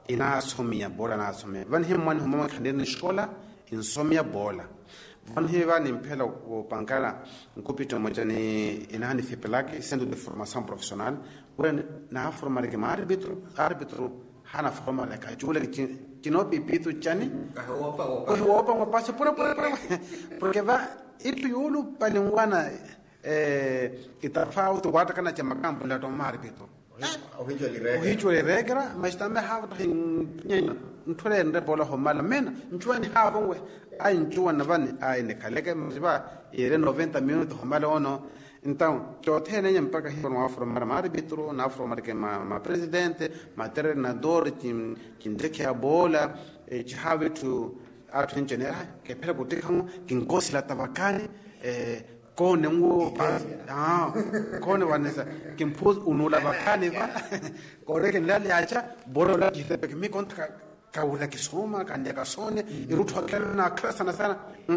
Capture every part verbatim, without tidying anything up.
inasomia bola nasomia van him man huma khandeni escola insomia bola van hiva ni mpela upankala nkupito moja ni inani fipelaki centro de formação profissional wen na formar que árbitro árbitro hana forma la kajule kino pipito chani opa opa opa opa passa por por porque va itu yulu palingwana eh itafauto wata kana chama campo la tomar árbitro ohicho le regra mas também ha nyenyo ntole nde bola ho mala mena nchwani ha bongwe ai nchwana bani ai ne kaleke mziba ire noventa minutos ho mala ono então yo tene nyam paka hi no formar ma arbitro na formar que ma ma presidente ma treinador tim tim de que a bola e have to out in general que pela botekan kin gosila tabakani eh kone ngo ah kone wanesa kin pos unula bakani ba kore ken la liacha bolo la ki pe mi kontra kaula ki soma kande ka sone irutu hakela na kla sana sana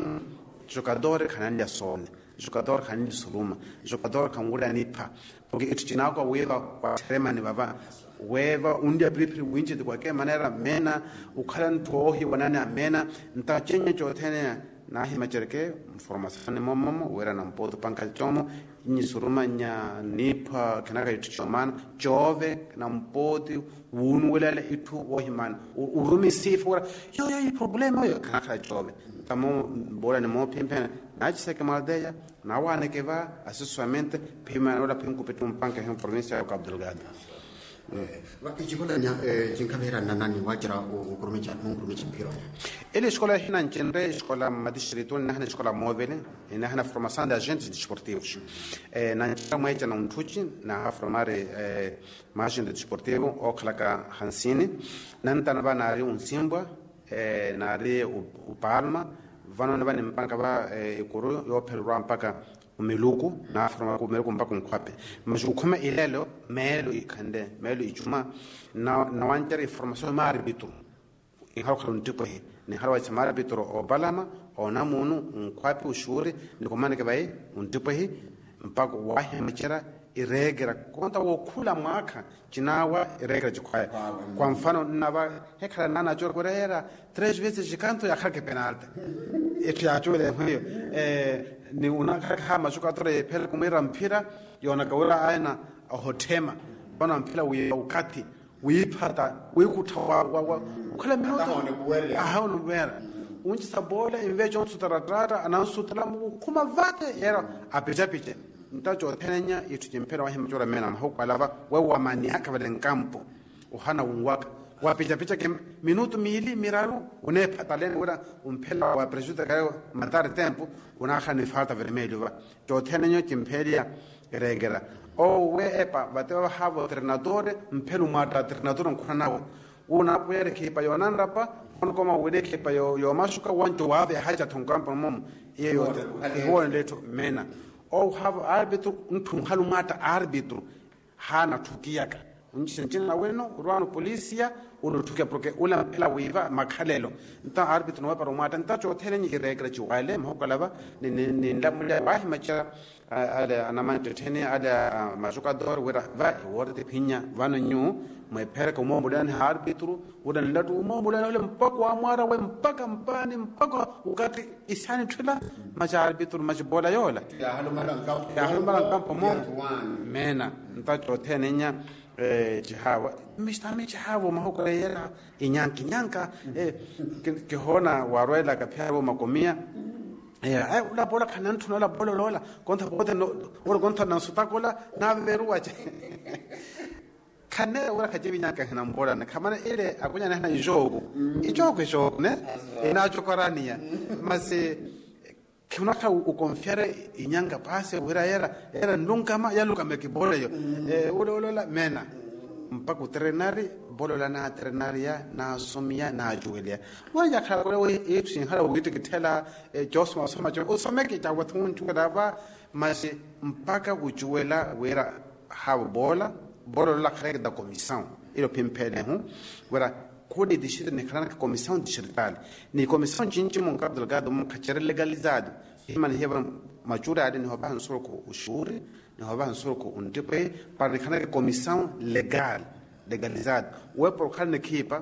jogador kananda sone jogador kananda suruma jogador kangula nipa porque itina kwa weva kwa tremani baba weva undia pripri winchi de kwake manera mena ukhalan tohi wanana mena nta chenye chotene na himachereke formação momo wera na mpoto pankalchomo ni suruma nya nipa kanaka itchomana jove na mpoti unwelele itu wohiman urumi sifu yo yo problema yo kanaka jove tamo bola ni mo pempe na chise que maldeia na wane que va assessoramento pima ora pinco petum panka em província do Cabo Delgado wakati jikola nya jinkamera nanani wajira ukurumicha ukurumicha mpira ele escola hina nchendre escola madistrito nahna escola móvel e nahna formação de agentes desportivos eh na nchama na untuchi na formare eh agente desportivo o klaka hansini nanta na bana ari un simba eh na ari u palma vano na bana mpanka ba ikuru yo pelwa mpaka umeluku na forma ko meluku mpaka nkwape mas ukoma ilelo melo ikande melo ichuma na na wantere formação ma arbitro in hawkalo ntipo he ni halwa chama arbitro o balama o namunu nkwape ushuri ni komane ke bai ntipo he mpaka wahi mchera iregra konta wo kula mwaka chinawa iregra chikwaya kwa mfano naba hekala nana chora korera tres vezes chikanto ya khake penalty etu ya chole hiyo eh ni unaka kama sukatore pele kumira mpira yona kawela aina hotema bana mpira ukati uyipata uyikuthawa ukhala minuto ahawno bera unchi sabola invejo unsutaratra anasutalamu kuma vate era apeja peja ntacho tenenya itu mpira wa himjora mena mahoko alava wewe amani akabale nkampo uhana unwaka wapicha picha ke minuto mili miralo une patalene ora umpela wa prejuta kayo matare tempo una khani falta vermelho va to tenenyo timpelia regera o we epa bateva havo treinador mpelu mata treinador nkana una puere ke pa yonanda pa on koma wede ke pa yo yo mashuka wanto wa be haja tonkampo mom yeyo ho ndeto mena o have arbitro ntum halu mata arbitro hana tukiaka unjisentena na weno urwano polisia unotukia porque ula pela wiva makhalelo nta arbitro no para umata nta chothele ni regra chiwale mhokalava ni ni ndamule bahi macha ala anamante tene ala majuka dor wera va worde pinya vano nyu mai pere ko mo mudan arbitro udan latu mo mudan ole mpako amara we mpaka mpani mpaka ukati isani tula macha arbitro macha bola yola ya halu maran kampo ya halu maran kampo mo mena nta chothele nya eh jihawa mistami jihawa mahoko yera inyanki nyanka eh ke hona warwela ka phabo makomia eh ay la bola kanantu no la bola lola konta bote no wor konta na sutakola na beruwa je kanera wala kajebi nyanka hina mbola na kama ile akunya na ijogo ijogo ijogo ne ina chokorania mase kunaka ukonfiare inyanga pase wera era era nunca ma ya luka meki bola yo eh ulo ulo la mena mpaka trenari bola la na trenaria na somia na juelia wanja khala we etu sin hala wite kitela josma soma jo usomeki ta wathun tukadava mase mpaka ujuela wera ha bola bola la khare da comissão ilo pimpele hu wera kodi decide ne kana comissão distrital ni comissão jinji mon Cabo Delgado mon kachere legalizado iman heba majura ade ne hoba hansorko ushuri ne hoba hansorko undipe par kana comissão legal legalizado we por kana kipa